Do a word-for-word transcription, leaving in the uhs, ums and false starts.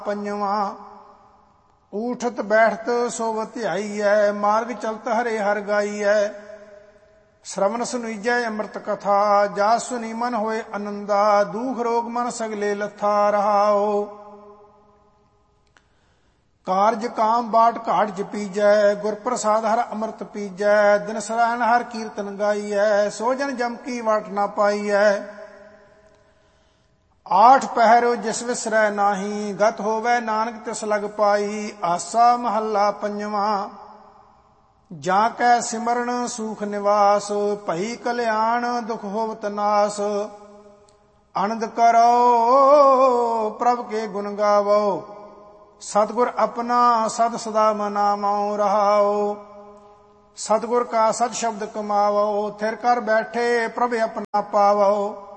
ਪੰਜਵਾਂ। ਊਠਤ ਬੈਠਤ ਸੋਵ ਧਿਆਈਐ, ਮਾਰਗ ਚਲਤ ਹਰੇ ਹਰ ਗਾਈਐ। ਸ਼ਰਵਨ ਸੁਨੀਜੈ ਅੰਮ੍ਰਿਤ ਕਥਾ, ਜਾਸ ਸੁਨੀ ਮਨ ਹੋਏ ਆਨੰਦਾ। ਦੂਖ ਰੋਗ ਮਨ ਸਗਲੇ ਲੱਥਾ ਰਹਾਓ। ਕਾਰਜ ਕਾਮ ਬਾਟ ਘਾਟ ਜਪੀਜੈ, ਗੁਰ ਪ੍ਰਸਾਦ ਹਰ ਅੰਮ੍ਰਿਤ ਪੀਜੈ। ਦਿਨ ਸਰਾਇਣ ਹਰ ਕੀਰਤਨ ਗਾਈਐ, ਸੋ ਜਨ ਜਮ ਕੀ ਵਾਟ ਨਾ ਪਾਈਐ। ਆਠ ਪਹਿਰ ਜਿਸ ਵਿਸਰੈ ਨਾਹੀ, ਗਤ ਹੋਵੈ ਨਾਨਕ ਤਿਸ ਲਗ ਪਾਈ। ਆਸਾ ਮਹੱਲਾ ਪੰਜਵਾਂ। ਜਾਂ ਕੈ ਸਿਮਰਨ ਸੂਖ ਨਿਵਾਸ, ਭਈ ਕਲਿਆਣ ਦੁਖ ਹੋਵਤ ਨਾਸ। ਆਨੰਦ ਕਰੋ ਪ੍ਰਭ ਕੇ ਗੁਣ ਗਾਵੋ, ਸਤਿਗੁਰ ਆਪਣਾ ਸਦ ਸਦਾ ਮਨਾਵੋ ਰਹਾਓ। ਸਤਿਗੁਰ ਕਾ ਸਤ ਸ਼ਬਦ ਕਮਾਵੋ, ਥਿਰ ਕਰ ਬੈਠੇ ਪ੍ਰਭ ਆਪਣਾ ਪਾਵੋ।